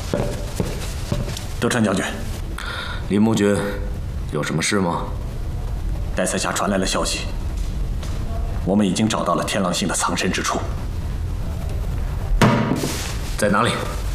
德川将军， 林木君，有什么事吗？ 戴塞下传来了消息，我们已经找到了天狼星的藏身之处， 在哪里？